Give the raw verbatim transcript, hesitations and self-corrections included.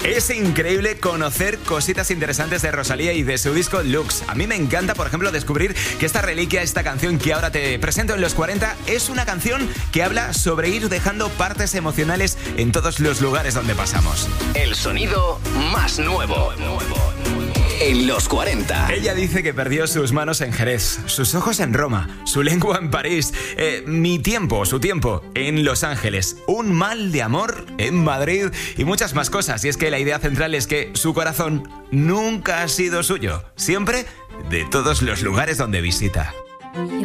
Es increíble conocer cositas interesantes de Rosalía y de su disco Lux. A mí me encanta, por ejemplo, descubrir que esta reliquia, esta canción que ahora te presento en los cuarenta, es una canción que habla sobre ir dejando partes emocionales en todos los lugares donde pasamos. El sonido más nuevo en los cuarenta. Ella dice que perdió sus manos en Jerez, sus ojos en Roma, su lengua en París, eh, mi tiempo, su tiempo en Los Ángeles, un mal de amor en Madrid y muchas más cosas. Y es que la idea central es que su corazón nunca ha sido suyo, siempre de todos los lugares donde visita. Yo